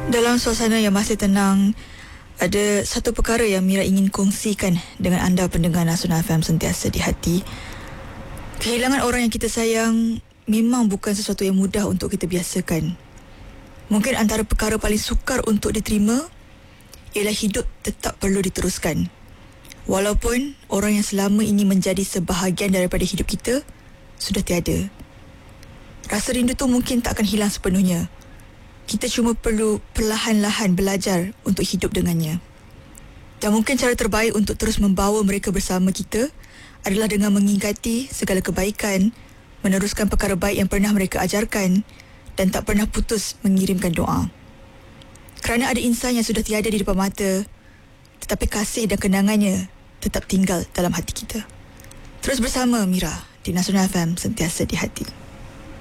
Dalam suasana yang masih tenang, ada satu perkara yang Mira ingin kongsikan dengan anda pendengar Nasional FM Sentiasa di Hati. Kehilangan orang yang kita sayang memang bukan sesuatu yang mudah untuk kita biasakan. Mungkin antara perkara paling sukar untuk diterima ialah hidup tetap perlu diteruskan. Walaupun orang yang selama ini menjadi sebahagian daripada hidup kita sudah tiada. Rasa rindu tu mungkin tak akan hilang sepenuhnya. Kita cuma perlu perlahan-lahan belajar untuk hidup dengannya. Dan mungkin cara terbaik untuk terus membawa mereka bersama kita adalah dengan mengingati segala kebaikan, meneruskan perkara baik yang pernah mereka ajarkan dan tak pernah putus mengirimkan doa. Kerana ada insan yang sudah tiada di depan mata, tetapi kasih dan kenangannya tetap tinggal dalam hati kita. Terus bersama Mira di Nasional FM Sentiasa di Hati.